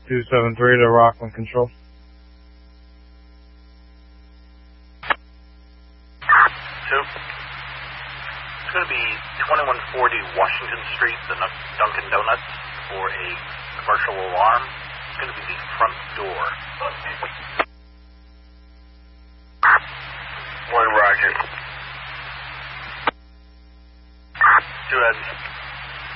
273 to Rockland Control. 2. It's going to be 2140 Washington Street, the Dunkin' Donuts, for a commercial alarm. It's going to be the front door. 1, roger. 2 heads.